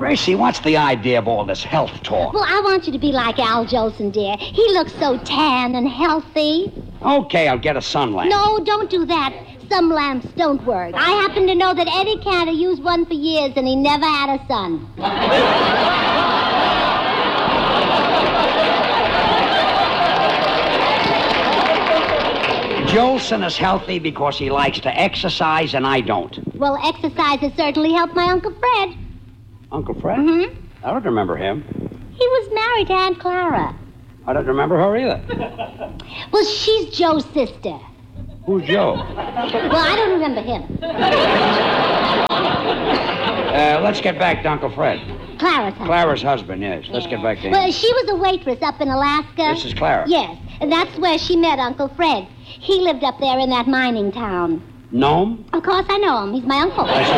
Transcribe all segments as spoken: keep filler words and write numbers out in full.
Gracie, what's the idea of all this health talk? Well, I want you to be like Al Jolson, dear. He looks so tan and healthy. Okay, I'll get a sun lamp. No, don't do that. Some lamps don't work. I happen to know that Eddie Cantor used one for years and he never had a son. Jolson is healthy because he likes to exercise and I don't. Well, exercise has certainly helped my Uncle Fred. Uncle Fred? Mm-hmm. I don't remember him. He was married to Aunt Clara. I don't remember her either. Well, she's Joe's sister. Who's Joe? Well, I don't remember him. Uh, let's get back to Uncle Fred. Clara's husband. Clara's husband, yes. Let's get back to him. Well, she was a waitress up in Alaska. This is Clara. Yes, and that's where she met Uncle Fred. He lived up there in that mining town. Know him? Of course I know him. He's my uncle. I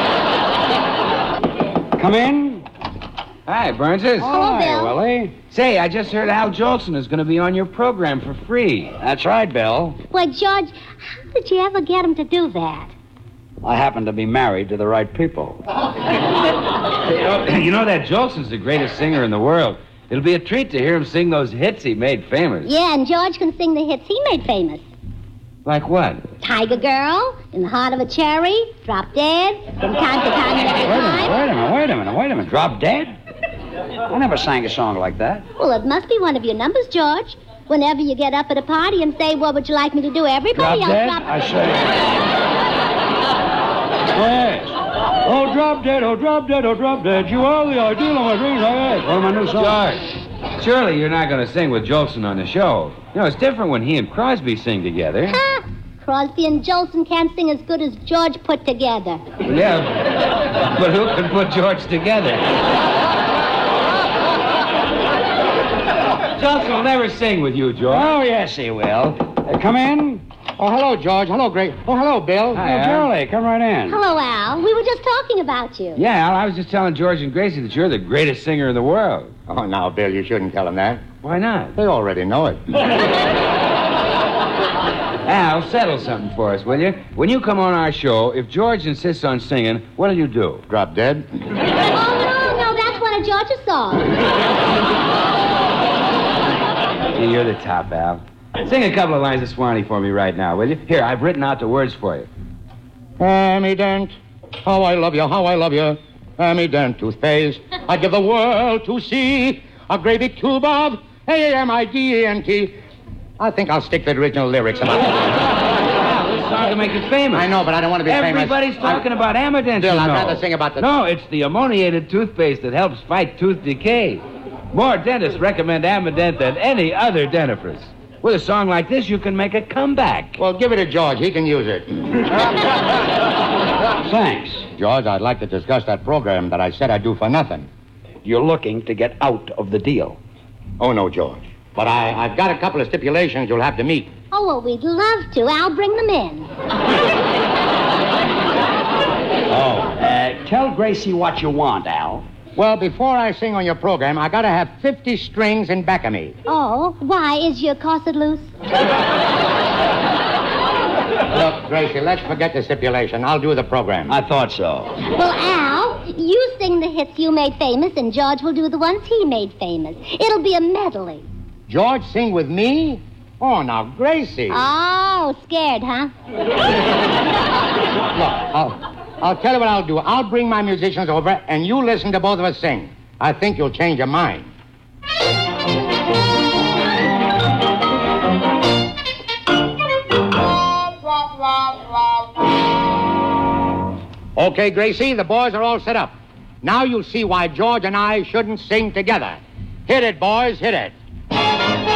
see. Come in. Hi, Burnses. Hello, Hi, Bill. Willie. Say, I just heard Al Jolson is going to be on your program for free. That's right, Bill. Why, George, how did you ever get him to do that? I happen to be married to the right people. Hey, oh, you know that Jolson's the greatest singer in the world. It'll be a treat to hear him sing those hits he made famous. Yeah, and George can sing the hits he made famous. Like what? Tiger Girl, In the Heart of a Cherry, Drop Dead, From Time to Time Wait a Every minute, Time. wait a minute, wait a minute, wait a minute. Drop Dead? I never sang a song like that. Well, it must be one of your numbers, George. Whenever you get up at a party and say, what would you like me to do? Everybody Drop else Dead? drop I say. Yes. Oh, drop dead, oh, drop dead, oh, drop dead. You are the ideal of my dreams. Yes. One of my new songs. George, surely you're not going to sing with Jolson on the show. You know, it's different when he and Crosby sing together. Ha! Crosby and Jolson can't sing as good as George put together. Yeah, but who can put George together? Jolson will never sing with you, George. Oh, yes, he will. Uh, come in. Oh, hello, George. Hello, Grace. Oh, hello, Bill. Hi, oh, Charlie, come right in. Hello, Al. We were just talking about you. Yeah, Al, I was just telling George and Gracie that you're the greatest singer in the world. Oh, now, Bill, you shouldn't tell them that. Why not? They already know it. Al, settle something for us, will you? When you come on our show, if George insists on singing, what'll you do? Drop dead? Oh, no, no, that's one of George's songs. Gee, you're the top, Al. Sing a couple of lines of Swanee for me right now, will you? Here, I've written out the words for you. Amy Dent, how I love you, how I love you. Amy Dent, toothpaste. I'd give the world to see a great big tube of A M I D E N T. I think I'll stick to the original lyrics. Al, this song will make it famous. I know, but I don't want to be Everybody's famous. talking about Amadent. Bill, you I'd know. rather sing about the... No, it's the ammoniated toothpaste that helps fight tooth decay. More dentists recommend Amadent than any other dentifrice. With a song like this, you can make a comeback. Well, give it to George. He can use it. Thanks. George, I'd like to discuss that program that I said I'd do for nothing. You're looking to get out of the deal. Oh, no, George. But I, I've got a couple of stipulations you'll have to meet. Oh, well, we'd love to. I'll bring them in. Oh. Uh, tell Gracie what you want, Al. Well, before I sing on your program, I gotta have fifty strings in back of me. Oh, why? Is your corset loose? Look, Gracie, let's forget the stipulation. I'll do the program. I thought so. Well, Al, you sing the hits you made famous, and George will do the ones he made famous. It'll be a medley. George sing with me? Oh, now, Gracie. Oh, scared, huh? Look, I'll, I'll tell you what I'll do. I'll bring my musicians over, and you listen to both of us sing. I think you'll change your mind. Okay, Gracie, the boys are all set up. Now you'll see why George and I shouldn't sing together. Hit it, boys, hit it.